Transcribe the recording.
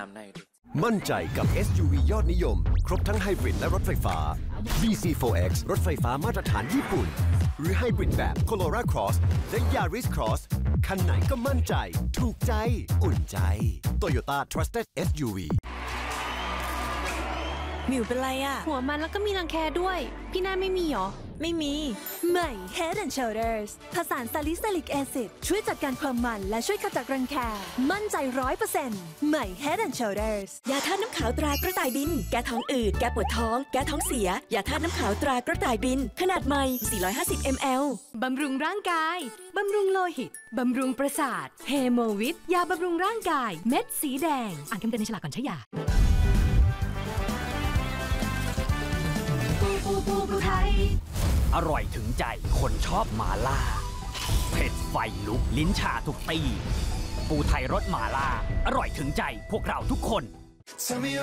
ำได้ดิมั่นใจกับ SUV ยอดนิยมครบทั้งไฮบริดและรถไฟฟ้า BC4X รถไฟฟ้ามาตรฐานญี่ปุ่นหรือไฮบริดแบบ Corolla Cross และ Yaris Cross คันไหนก็มั่นใจถูกใจอุ่นใจ Toyota Trusted SUV หมิวเป็นไรอะหัวมันแล้วก็มีรังแคด้วยพี่นาไม่มีหรอไม่มีใหม่ Head and Shoulders ผสานซาลิซิลิกแอซิดช่วยจัดการความมันและช่วยขจัดรังแคมั่นใจ 100% ใหม่ Head and Shoulders ยาธาตุน้ำขาวตรากระต่ายบินแก้ท้องอืดแก้ปวดท้องแก้ท้องเสียยาธาตุน้ำขาวตรากระต่ายบินขนาดใหม่450 ml บำรุงร่างกายบำรุงโลหิตบำรุงประสาทเฮโมวิทยาบำรุงร่างกายเม็ดสีแดงอ่านคำเตือนในฉลากก่อนใช้ยาปูไทยอร่อยถึงใจคนชอบหม่าล่าเผ็ดไฟลุกลิ้นชาทุกตีปูไทยรสหม่าล่าอร่อยถึงใจพวกเราทุกคน